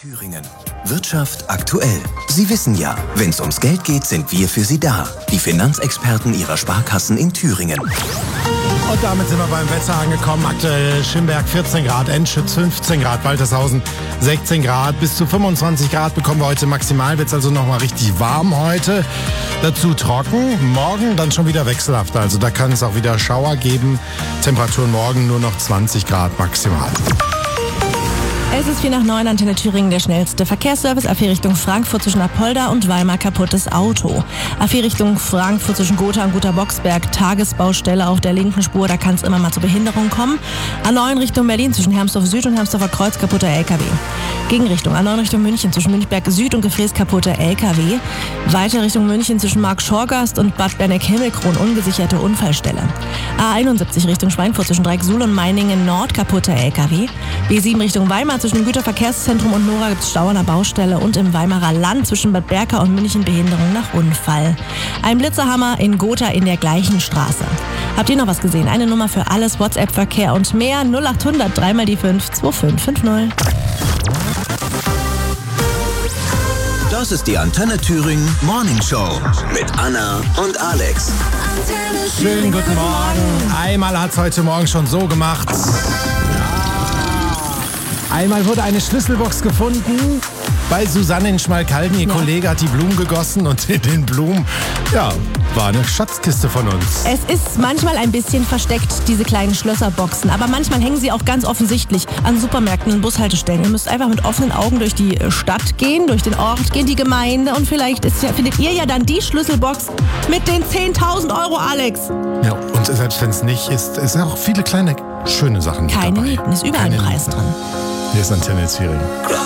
Thüringen. Wirtschaft aktuell. Sie wissen ja, wenn es ums Geld geht, sind wir für Sie da. Die Finanzexperten Ihrer Sparkassen in Thüringen. Und damit sind wir beim Wetter angekommen. Aktuell Schimberg 14 Grad, Enschütz 15 Grad, Waltershausen 16 Grad. Bis zu 25 Grad bekommen wir heute maximal. Wird es also nochmal richtig warm heute. Dazu trocken. Morgen dann schon wieder wechselhaft. Also da kann es auch wieder Schauer geben. Temperaturen morgen nur noch 20 Grad maximal. Es ist 8:45, Antenne Thüringen, der schnellste Verkehrsservice. A4 Richtung Frankfurt zwischen Apolda und Weimar, kaputtes Auto. A4 Richtung Frankfurt zwischen Gotha und Gotha-Boxberg, Tagesbaustelle auf der linken Spur, da kann es immer mal zu Behinderungen kommen. A9 Richtung Berlin zwischen Hermsdorf Süd und Hermsdorfer Kreuz, kaputter LKW. Gegenrichtung A9 Richtung München zwischen Münchberg Süd und Gefrees, kaputter LKW. Weiter Richtung München zwischen Mark-Schorgast und Bad Berneck-Himmelkron, ungesicherte Unfallstelle. A71 Richtung Schweinfurt zwischen Dreiecksuhl und Meiningen Nord, kaputter LKW. B7 Richtung Weimar zwischen dem Güterverkehrszentrum und Nora gibt es Stau an der Baustelle und im Weimarer Land zwischen Bad Berka und München Behinderung nach Unfall. Ein Blitzerhammer in Gotha in der gleichen Straße. Habt ihr noch was gesehen? Eine Nummer für alles, WhatsApp-Verkehr und mehr 0800 3 die 5 2550. Das ist die Antenne Thüringen Morning Show mit Anna und Alex. Schönen guten Morgen. Einmal hat es heute Morgen schon so gemacht. Einmal wurde eine Schlüsselbox gefunden bei Susanne in Schmalkalden. Ihr Kollege hat die Blumen gegossen und in den Blumen, war eine Schatzkiste von uns. Es ist manchmal ein bisschen versteckt, diese kleinen Schlösserboxen. Aber manchmal hängen sie auch ganz offensichtlich an Supermärkten und Bushaltestellen. Ihr müsst einfach mit offenen Augen durch die Stadt gehen, durch den Ort gehen, die Gemeinde. Und vielleicht findet ihr ja dann die Schlüsselbox mit den 10.000 €, Alex. Ja, und selbst wenn es nicht ist, es sind auch viele kleine, schöne Sachen mit Keine dabei. Nieten, ist überall ein Preis drin. Hier ist Antenne Thüringen.